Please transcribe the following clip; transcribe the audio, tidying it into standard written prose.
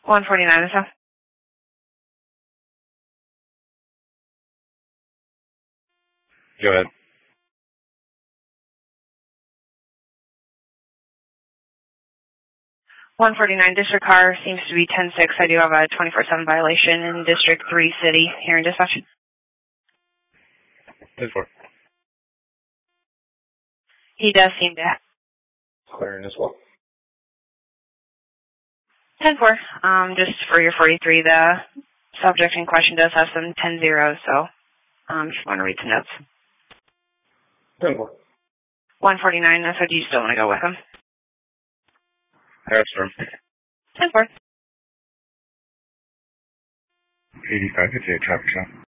149 or so. Go ahead. District car seems to be 10-6. I do have a 24/7 violation in District 3 City here in dispatch. 10-4. He does seem to have. Clearing as well. 10-4. Just for your 43, the subject in question does have some 10-0, so just want to read some notes. 10-4. 149, so do you still want to go with him? That's firm. 10-4. 8558 traffic stop.